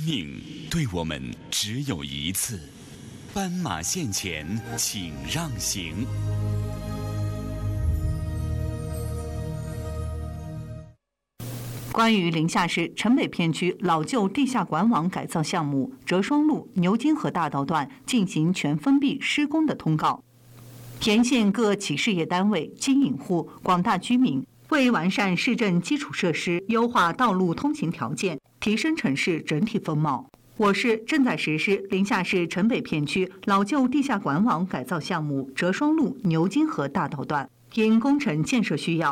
命对我们只有一次，斑马线前请让行。 关于临夏市城北片区老旧地下管网改造项目折双路牛津河大道段进行全封闭施工的通告，沿线各企事业单位、经营户、广大居民为完善市政基础设施、优化道路通行条件、提升城市整体风貌，我市正在实施临夏市城北片区老旧地下管网改造项目折双路牛津河大道段，因工程建设需要，